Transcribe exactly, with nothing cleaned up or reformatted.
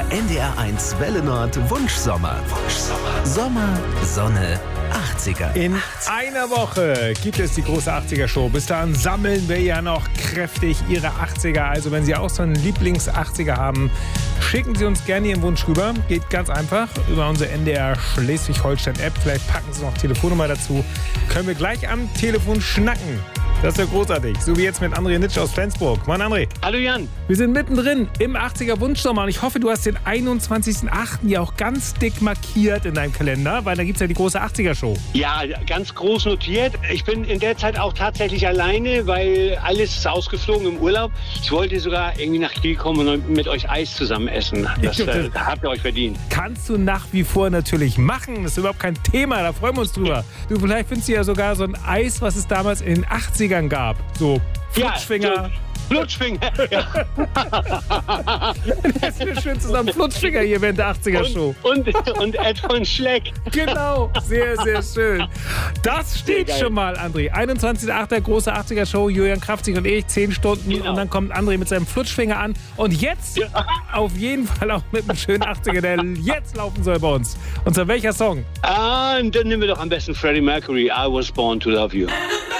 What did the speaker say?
Der N D R eins Welle Nord Wunschsommer. Wunschsommer. Sommer, Sonne, achtziger. In einer Woche gibt es die große achtziger-Show. Bis dahin sammeln wir ja noch kräftig Ihre achtziger. Also wenn Sie auch so einen Lieblings-achtziger haben, schicken Sie uns gerne Ihren Wunsch rüber. Geht ganz einfach über unsere N D R Schleswig-Holstein-App. Vielleicht packen Sie noch Telefonnummer dazu. Können wir gleich am Telefon schnacken. Das ist ja großartig. So wie jetzt mit André Nitsch aus Flensburg. Moin André. Hallo Jan. Wir sind mittendrin im achtziger-Wunschsommer und ich hoffe, du hast den einundzwanzigsten achten ja auch ganz dick markiert in deinem Kalender, weil da gibt es ja die große achtziger-Show. Ja, ganz groß notiert. Ich bin in der Zeit auch tatsächlich alleine, weil alles ist ausgeflogen im Urlaub. Ich wollte sogar irgendwie nach Kiel kommen und mit euch Eis zusammen essen. Das äh, habt ihr euch verdient. Kannst du nach wie vor natürlich machen. Das ist überhaupt kein Thema, da freuen wir uns drüber. Du, vielleicht findest du ja sogar so ein Eis, was es damals in den achtzigern gab. So Flutschfinger. Ja, so Flutschfinger, ja. Das ist mir schön zusammen. Flutschfinger hier während der achtziger-Show. Und, und, und Ed von Schleck. Genau, sehr, sehr schön. Das steht schon mal, André. einundzwanzigster achter große achtziger-Show, Julian Kraftzig und ich, zehn Stunden. Genau. Und dann kommt André mit seinem Flutschfinger an. Und jetzt ja. auf jeden Fall auch mit einem schönen achtziger, der jetzt laufen soll bei uns. Und zwar welcher Song? Ah, dann nehmen wir doch am besten Freddie Mercury, I Was Born to Love You.